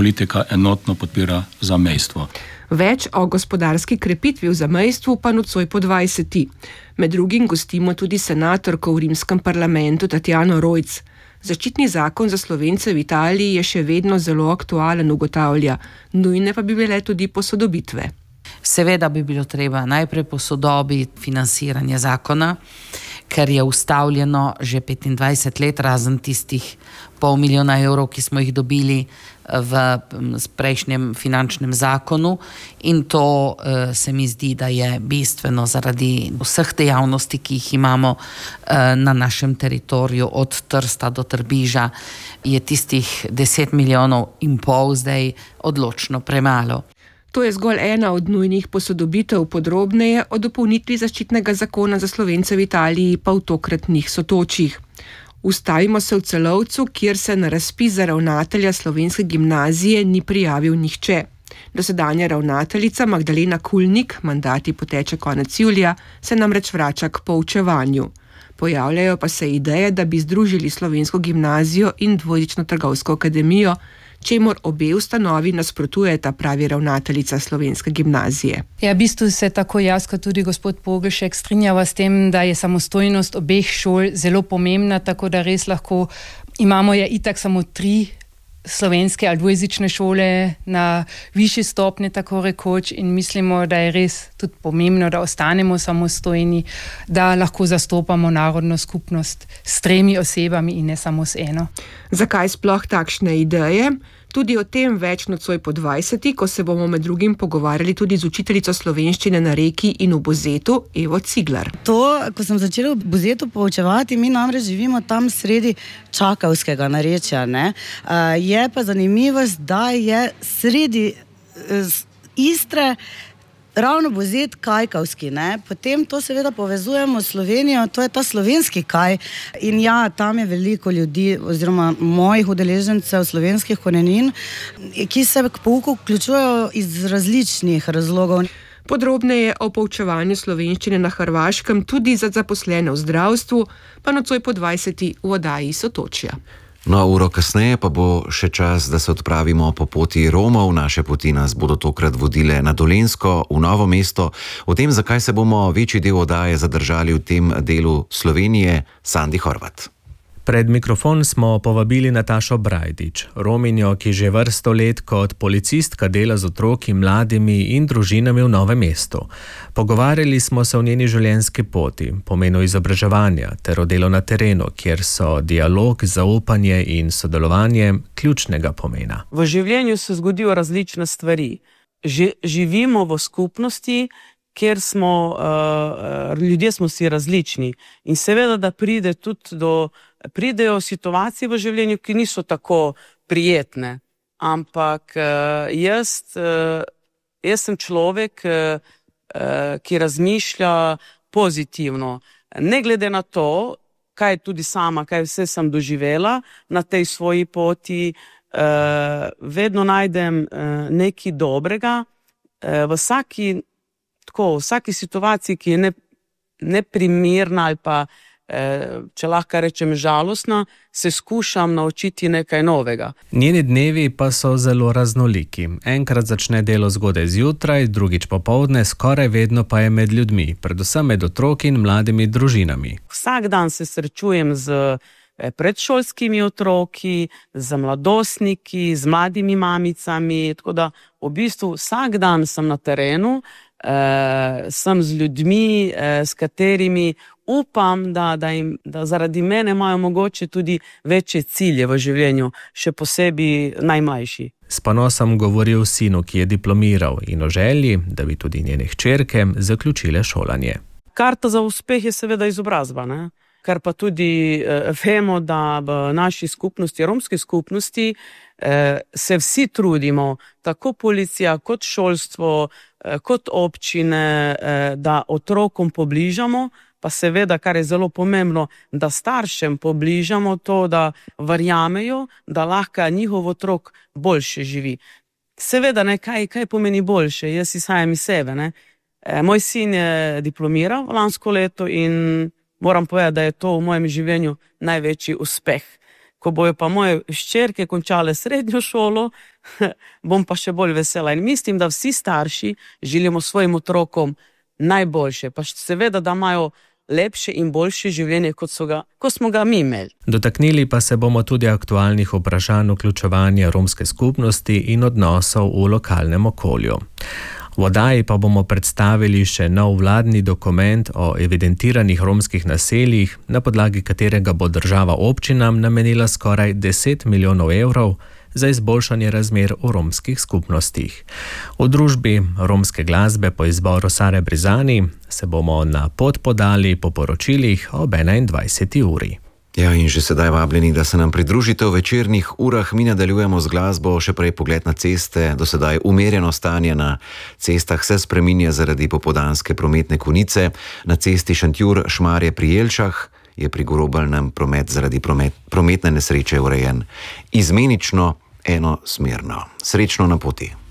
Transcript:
politika enotno podpira zamejstvo. Več o gospodarski krepitvi v zamejstvu pa nocoj po 20. Med drugim gostimo tudi senatorko v rimskem parlamentu Tatjano Rojc. Zaščitni zakon za Slovence v Italiji je še vedno zelo aktualen, ugotavlja. Nujne pa bi bile tudi posodobitve. Seveda bi bilo treba najprej posodobiti financiranje zakona, ker je ustavljeno že 25 let, razen tistih $500 000, ki smo jih dobili v prejšnjem finančnem zakonu, in to se mi zdi, da je bistveno zaradi vseh dejavnosti, ki jih imamo na našem teritoriju, od Trsta do Trbiža, je tistih 10,5 milijona zdaj odločno premalo. To je zgolj ena od nujnih posodobitev, podrobneje o dopolnitvi zaščitnega zakona za Slovence v Italiji pa v tokratnih Sotočjih. Ustavimo se v Celovcu, kjer se na razpis za ravnatelja slovenske gimnazije ni prijavil nihče. Dosedanja ravnateljica Magdalena Kulnik, mandati poteče konec julija, se namreč vrača k poučevanju. Pojavljajo pa se ideje, da bi združili slovensko gimnazijo in dvojezično trgovsko akademijo, čemur obe ustanovi nasprotujeta, pravi ravnateljica slovenske gimnazije. Ja, v bistvu se tako jaz kot tudi gospod Pogelšek strinjava s tem, da je samostojnost obeh šol zelo pomembna, tako da res lahko imamo itak samo 3 slovenske ali dvojezične šole na višji stopnji, tako rekoč, in mislimo, da je res tudi pomembno, da ostanemo samostojni, da lahko zastopamo narodno skupnost s 3 osebami in ne samo s eno. Zakaj sploh takšne ideje? Tudi o tem več nocoj po 20, ko se bomo med drugim pogovarjali tudi z učiteljico slovenščine na Reki in v Buzetu, Evo Ciglar. To, ko sem začela v Buzetu poučevati, mi namreč živimo tam sredi čakavskega narečja, ne? Je pa zanimivost, da je sredi Istre ravno Buzet kajkavski, ne? Potem to seveda povezujemo s Slovenijo, to je ta slovenski kaj, in ja, tam je veliko ljudi oziroma mojih udeležencev slovenskih korenin, ki se k pouku vključujejo iz različnih razlogov. Podrobneje o poučevanju slovenščine na Hrvaškem tudi za zaposlene v zdravstvu, pa nocoj po 20 v oddaji Sotočja. No, uro kasneje pa bo še čas, da se odpravimo po poti Romov. Naše poti nas bodo tokrat vodile na Dolenjsko, v Novo mesto. O tem, zakaj se bomo večji del oddaje zadržali v tem delu Slovenije, Sandi Horvat. Pred mikrofon smo povabili Natašo Brajdič, Rominjo, ki že vrsto let kot policistka dela z otroki, mladimi in družinami v Novem mestu. Pogovarjali smo se o njeni življenjski poti, pomenu izobraževanja ter o delu na terenu, kjer so dialog, zaupanje in sodelovanje ključnega pomena. V življenju se zgodijo različne stvari. Živimo v skupnosti, kjer ljudje smo si različni, in seveda, da pridejo situacije v življenju, ki niso tako prijetne, ampak jaz sem človek, ki razmišlja pozitivno. Ne glede na to, kaj vse sem doživela na tej svoji poti, vedno najdem nekaj dobrega v vsaki situaciji, ki je neprimerna ali pa, če lahko rečem, žalostna, se skušam naučiti nekaj novega. Njeni dnevi pa so zelo raznoliki. Enkrat začne delo zgodaj zjutraj, drugič popoldne, skoraj vedno pa je med ljudmi, predvsem med otroki in mladimi družinami. Vsak dan se srečujem z predšolskimi otroki, z mladostniki, z mladimi mamicami, tako da v bistvu vsak dan sem na terenu, sem z ljudmi, s katerimi upam, da zaradi mene imajo mogoče tudi večje cilje v življenju, še posebej najmlajši. S ponosom govori o sinu, ki je diplomiral, in o želji, da bi tudi njene hčerke zaključile šolanje. Karta za uspeh je seveda izobrazba, ne? Kar pa tudi vemo, da v naši skupnosti, romski skupnosti, se vsi trudimo, tako policija, kot šolstvo, kot občine, da otrokom pobližamo, pa seveda, kar je zelo pomembno, da staršem pobližamo to, da verjamejo, da lahko njihov otrok boljše živi. Seveda, kaj pomeni boljše? Jaz izhajam iz sebe, ne? Moj sin je diplomiral lansko leto in moram povedati, da je to v mojem življenju največji uspeh. ko bojo pa moje hčerke končale srednjo šolo, bom pa še bolj vesela. In mislim, da vsi starši želimo svojim otrokom najboljše, pa seveda, da imajo lepše in boljše življenje, kot smo ga mi imeli. Dotaknili pa se bomo tudi aktualnih vprašanj vključevanja romske skupnosti in odnosov v lokalnem okolju. V oddaji pa bomo predstavili še nov vladni dokument o evidentiranih romskih naseljih, na podlagi katerega bo država občinam namenila skoraj 10 milijonov evrov za izboljšanje razmer v romskih skupnostih. V družbi romske glasbe po izboru Sare Brizani se bomo na pot podali po poročilih ob 21. uri. Ja, in že sedaj vabljeni, da se nam pridružite v večernih urah. Mi nadaljujemo z glasbo, še prej pogled na ceste. Do sedaj umirjeno stanje na cestah se spreminja zaradi popoldanske prometne konice. Na cesti Šentjur-Šmarje pri Jelšah je pri Gorobalnem promet zaradi prometne nesreče urejen izmenično enosmerno. Srečno na poti.